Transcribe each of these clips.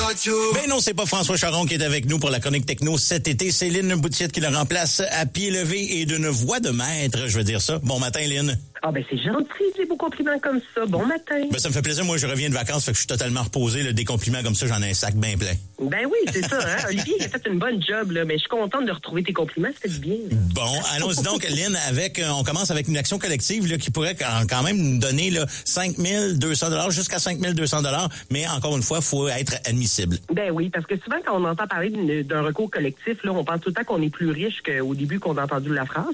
Ben non, c'est pas François Charon qui est avec nous pour la chronique techno cet été. C'est Lynn Boutiette qui le remplace à pied levé et d'une voix de maître, je veux dire ça. Bon matin, Lynn. Ah ben c'est gentil, des beaux compliments comme ça. Bon matin. Ben ça me fait plaisir. Moi, je reviens de vacances, fait que je suis totalement reposé. Là, des compliments comme ça, j'en ai un sac bien plein. Ben oui, c'est ça. Hein? Olivier il a fait une bonne job, là, mais je suis contente de retrouver tes compliments. Ça fait du bien. Là. Bon, allons-y donc, Lynn, on commence avec une action collective là, qui pourrait quand même nous donner là, 5 200 jusqu'à 5 200 mais encore une fois, il faut être admissible. Ben oui, parce que souvent, quand on entend parler d'un recours collectif, là, on pense tout le temps qu'on est plus riche qu'au début qu'on a entendu la phrase.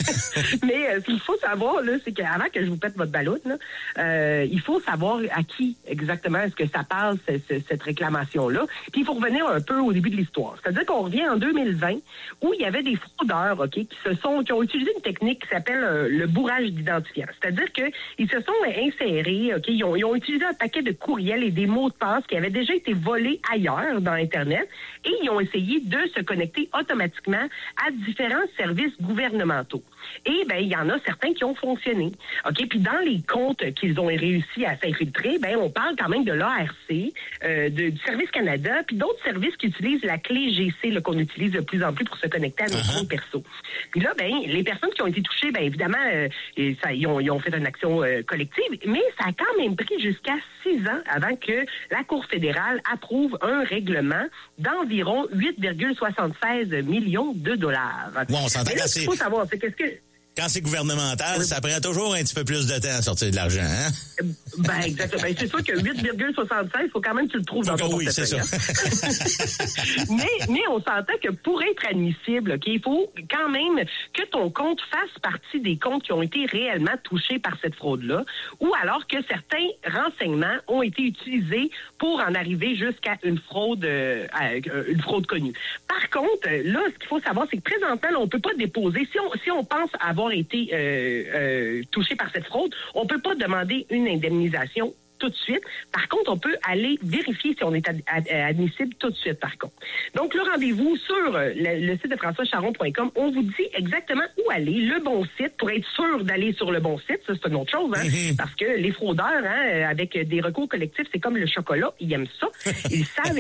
Mais ce qu'il faut savoir, là, c'est qu'avant que je vous pète votre ballon, là, il faut savoir à qui exactement est-ce que ça passe cette réclamation-là. Puis il faut revenir un peu au début de l'histoire. C'est-à-dire qu'on revient en 2020 où il y avait des fraudeurs, OK, qui ont utilisé une technique qui s'appelle le bourrage d'identifiants. C'est-à-dire qu'ils se sont insérés, OK, ils ont utilisé un paquet de courriels et des mots de passe qui avaient déjà été volés ailleurs dans Internet et ils ont essayé de se connecter automatiquement à différents services gouvernementaux. Et ben il y en a certains qui ont fonctionné. OK, puis dans les comptes qu'ils ont réussi à s'infiltrer, ben on parle quand même de l'ARC, du Service Canada, puis d'autres services qui utilisent la clé GC là, qu'on utilise de plus en plus pour se connecter à nos comptes perso. Puis là ben les personnes qui ont été touchées, ben évidemment ils ont fait une action collective, mais ça a quand même pris jusqu'à 6 ans avant que la Cour fédérale approuve un règlement d'environ 8,76 millions de dollars. Ouais, on s'entend ce qu'il faut savoir, c'est qu'est-ce que quand c'est gouvernemental, ça prend toujours un petit peu plus de temps à sortir de l'argent, hein? Ben, exactement. Ben, c'est sûr que 8,76, il faut quand même que tu le trouves dans ton portefeuille. Oui, c'est ça. Hein? mais on s'entend que pour être admissible, OK, il faut quand même que ton compte fasse partie des comptes qui ont été réellement touchés par cette fraude-là, ou alors que certains renseignements ont été utilisés pour en arriver jusqu'à une fraude connue. Par contre, là, ce qu'il faut savoir, c'est que présentement, là, on peut pas déposer, si on pense avoir été touché par cette fraude, on peut pas demander une indemnisation tout de suite. Par contre, on peut aller vérifier si on est admissible tout de suite, par contre. Donc, le rendez-vous sur le site de françoischaron.com, on vous dit exactement où aller, le bon site, pour être sûr d'aller sur le bon site. Ça, c'est une autre chose, hein, parce que les fraudeurs, hein, avec des recours collectifs, c'est comme le chocolat, ils aiment ça. Ils savent